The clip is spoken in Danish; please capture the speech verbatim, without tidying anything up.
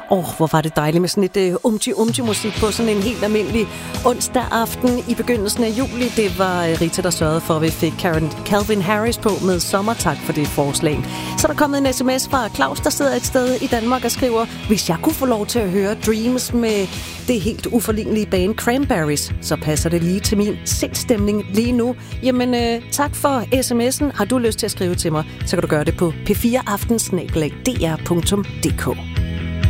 Åh, oh, hvor var det dejligt med sådan et uh, umti-umti-musik på sådan en helt almindelig onsdag aften i begyndelsen af juli. Det var uh, Rita, der sørgede for, at vi fik Karen Calvin Harris på med Sommer. Tak for det forslag. Så er der kommet en sms fra Claus, der sidder et sted i Danmark og skriver: hvis jeg kunne få lov til at høre Dreams med det helt uforlignelige band Cranberries, så passer det lige til min sindstemning lige nu. Jamen, uh, tak for sms'en. Har du lyst til at skrive til mig, så kan du gøre det på p fire aften snabel-a d r punktum d k.